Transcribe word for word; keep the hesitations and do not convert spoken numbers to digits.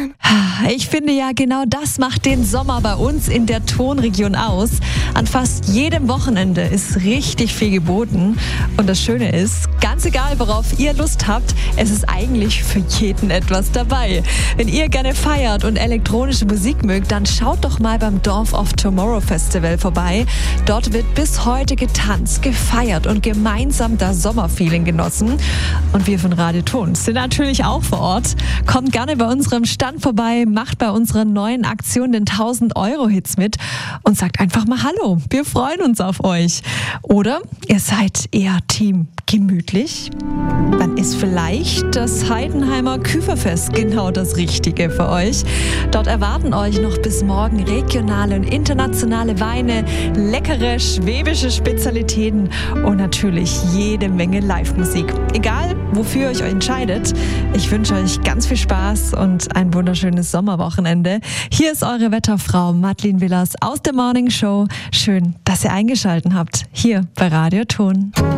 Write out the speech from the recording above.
Ich finde ja, genau das macht den Sommer bei uns in der Tonregion aus. An fast jedem Wochenende ist richtig viel geboten. Und das Schöne ist, ganz egal, worauf ihr Lust habt, es ist eigentlich für jeden etwas dabei. Wenn ihr gerne feiert und elektronische Musik mögt, dann schaut doch mal beim Dorf of Tomorrow Festival vorbei. Dort wird bis heute getanzt, gefeiert und gemeinsam das Sommerfeeling genossen. Und wir von Radio Ton sind natürlich auch vor Ort. Kommt gerne bei unserem Stand vorbei, macht bei unserer neuen Aktion den tausend Euro Hits mit und sagt einfach mal Hallo. Wir freuen uns auf euch. Oder ihr seid eher Team gemütlich? Dann ist vielleicht das Heidenheimer Küferfest genau das Richtige für euch. Dort erwarten euch noch bis morgen regionale und internationale Weine, leckere schwäbische Spezialitäten und natürlich jede Menge Live-Musik. Egal, wofür ihr euch entscheidet, ich wünsche euch ganz viel Spaß und ein wunderschönes Sommerwochenende. Hier ist eure Wetterfrau Madeleine Willers aus der Morning Show. Schön, dass ihr eingeschaltet habt, hier bei Radio Ton.